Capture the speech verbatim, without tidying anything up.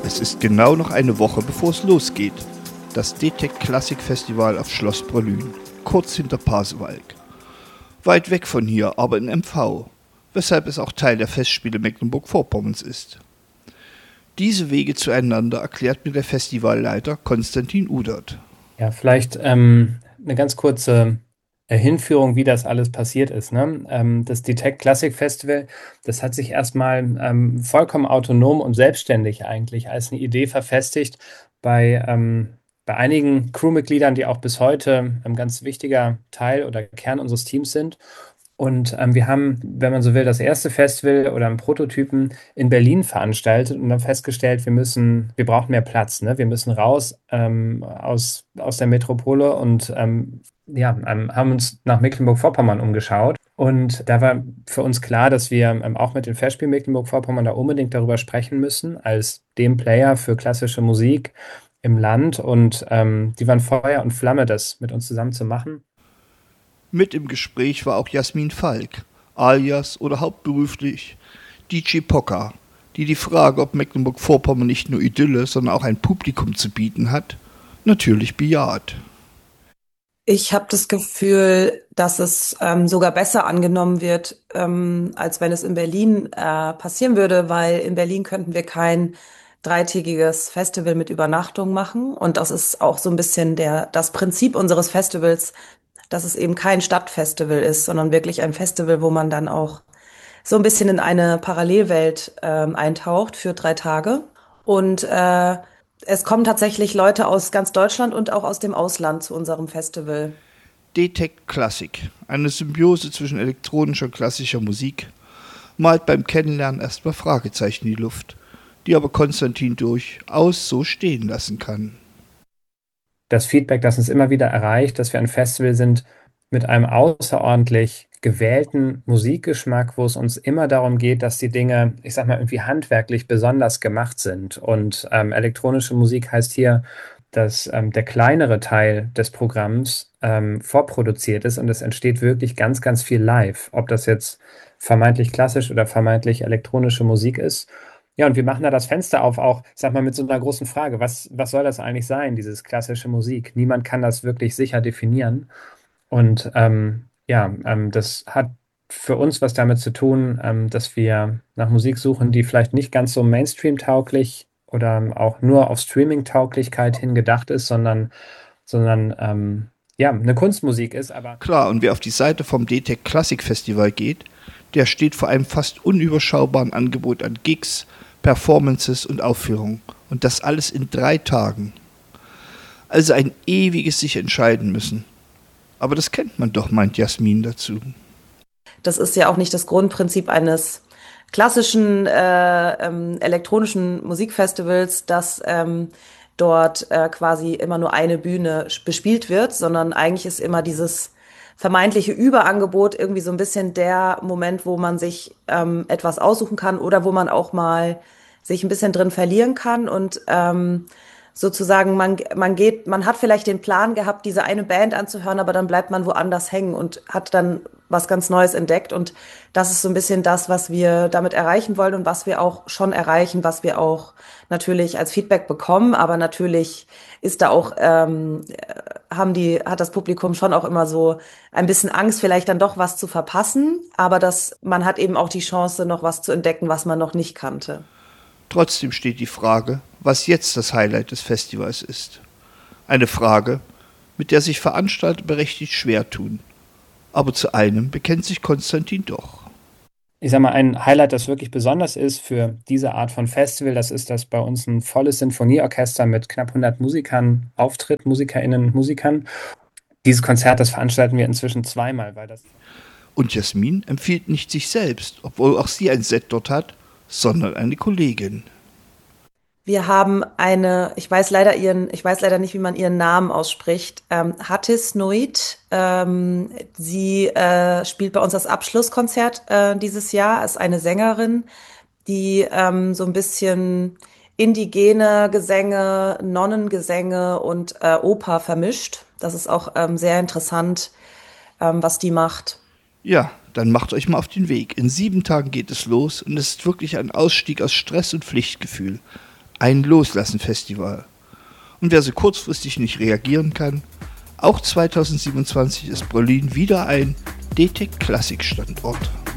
Es ist genau noch eine Woche, bevor es losgeht. Das D T E C Klassik Festival auf Schloss Brolün, kurz hinter Pasewalk. Weit weg von hier, aber in M V, weshalb es auch Teil der Festspiele Mecklenburg-Vorpommerns ist. Diese Wege zueinander erklärt mir der Festivalleiter Konstantin Udert. Ja, vielleicht ähm, eine ganz kurze äh, Hinführung, wie das alles passiert ist. Ne? Ähm, das D T E C Classic Festival, das hat sich erstmal ähm, vollkommen autonom und selbstständig eigentlich als eine Idee verfestigt bei, ähm, bei einigen Crewmitgliedern, die auch bis heute ein ganz wichtiger Teil oder Kern unseres Teams sind. Und ähm, wir haben, wenn man so will, das erste Festival oder einen Prototypen in Berlin veranstaltet und dann festgestellt, wir müssen, wir brauchen mehr Platz, ne? Wir müssen raus ähm, aus, aus der Metropole und ähm, ja, ähm, haben uns nach Mecklenburg-Vorpommern umgeschaut. Und da war für uns klar, dass wir ähm, auch mit den Festspielen Mecklenburg-Vorpommern da unbedingt darüber sprechen müssen, als dem Player für klassische Musik im Land. Und ähm, die waren Feuer und Flamme, das mit uns zusammen zu machen. Mit im Gespräch war auch Jasmin Falk, alias oder hauptberuflich D J Pocker, die die Frage, ob Mecklenburg-Vorpommern nicht nur Idylle, sondern auch ein Publikum zu bieten hat, natürlich bejaht. Ich habe das Gefühl, dass es ähm, sogar besser angenommen wird, ähm, als wenn es in Berlin äh, passieren würde, weil in Berlin könnten wir kein dreitägiges Festival mit Übernachtung machen. Und das ist auch so ein bisschen der, das Prinzip unseres Festivals, dass es eben kein Stadtfestival ist, sondern wirklich ein Festival, wo man dann auch so ein bisschen in eine Parallelwelt ähm, eintaucht für drei Tage. Und äh, es kommen tatsächlich Leute aus ganz Deutschland und auch aus dem Ausland zu unserem Festival. D T E C Klassik, eine Symbiose zwischen elektronischer und klassischer Musik, malt beim Kennenlernen erstmal Fragezeichen in die Luft, die aber Konstantin durchaus so stehen lassen kann. Das Feedback, das uns immer wieder erreicht, dass wir ein Festival sind mit einem außerordentlich gewählten Musikgeschmack, wo es uns immer darum geht, dass die Dinge, ich sag mal, irgendwie handwerklich besonders gemacht sind. Und ähm, elektronische Musik heißt hier, dass ähm, der kleinere Teil des Programms ähm, vorproduziert ist und es entsteht wirklich ganz, ganz viel live. Ob das jetzt vermeintlich klassisch oder vermeintlich elektronische Musik ist. Ja, und wir machen da das Fenster auf, auch, ich sag mal, mit so einer großen Frage. Was, was soll das eigentlich sein, dieses klassische Musik? Niemand kann das wirklich sicher definieren. Und ähm, ja, ähm, das hat für uns was damit zu tun, ähm, dass wir nach Musik suchen, die vielleicht nicht ganz so Mainstream-tauglich oder auch nur auf Streaming-Tauglichkeit hin gedacht ist, sondern, sondern ähm, ja, eine Kunstmusik ist. Aber Klar, und wer auf die Seite vom D T E C Klassik Festival geht, der steht vor einem fast unüberschaubaren Angebot an Gigs, Performances und Aufführungen. Und das alles in drei Tagen. Also ein ewiges sich entscheiden müssen. Aber das kennt man doch, meint Jasmin dazu. Das ist ja auch nicht das Grundprinzip eines klassischen äh, ähm, elektronischen Musikfestivals, dass ähm, dort äh, quasi immer nur eine Bühne bespielt wird, sondern eigentlich ist immer dieses vermeintliche Überangebot irgendwie so ein bisschen der Moment, wo man sich ähm, etwas aussuchen kann oder wo man auch mal sich ein bisschen drin verlieren kann und ähm, sozusagen man man geht, man hat vielleicht den Plan gehabt, diese eine Band anzuhören, aber dann bleibt man woanders hängen und hat dann was ganz Neues entdeckt und das ist so ein bisschen das, was wir damit erreichen wollen und was wir auch schon erreichen, was wir auch natürlich als Feedback bekommen, aber natürlich ist da auch ähm, haben die hat das Publikum schon auch immer so ein bisschen Angst, vielleicht dann doch was zu verpassen, aber das man hat eben auch die Chance, noch was zu entdecken, was man noch nicht kannte. Trotzdem steht die Frage, was jetzt das Highlight des Festivals ist. Eine Frage, mit der sich Veranstalter berechtigt schwer tun. Aber zu einem bekennt sich Konstantin doch. Ich sag mal, ein Highlight, das wirklich besonders ist für diese Art von Festival, das ist, dass bei uns ein volles Sinfonieorchester mit knapp hundert Musikern auftritt, MusikerInnen und Musikern. Dieses Konzert, das veranstalten wir inzwischen zweimal, weil das. Und Jasmin empfiehlt nicht sich selbst, obwohl auch sie ein Set dort hat, sondern eine Kollegin. Wir haben eine, ich weiß leider ihren, ich weiß leider nicht, wie man ihren Namen ausspricht, ähm, Hattis Noit. Ähm, sie äh, spielt bei uns das Abschlusskonzert äh, dieses Jahr, ist eine Sängerin, die ähm, so ein bisschen indigene Gesänge, Nonnengesänge und äh, Oper vermischt. Das ist auch ähm, sehr interessant, ähm, was die macht. Ja, dann macht euch mal auf den Weg. In sieben Tagen geht es los und es ist wirklich ein Ausstieg aus Stress und Pflichtgefühl. ein Loslassen-Festival. Und wer so kurzfristig nicht reagieren kann, auch zweitausendsiebenundzwanzig ist Berlin wieder ein D T E C Klassik Standort.